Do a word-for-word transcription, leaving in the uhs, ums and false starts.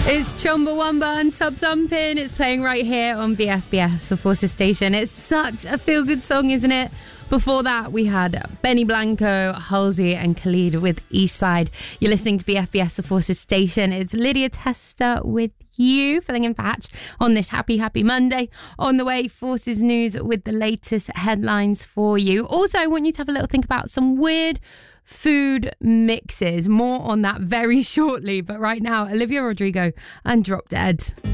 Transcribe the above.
It's Chumbawamba and Tub Thumping. It's playing right here on B F B S, the Forces station. It's such a feel-good song, isn't it? Before that, we had Benny Blanco, Halsey and Khalid with Eastside. You're listening to B F B S, the Forces station. It's Lydia Tester with you, filling in for Hatch on this happy, happy Monday. On the way, Forces News with the latest headlines for you. Also, I want you to have a little think about some weird food mixes. More on that very shortly. But right now, Olivia Rodrigo and Drop Dead.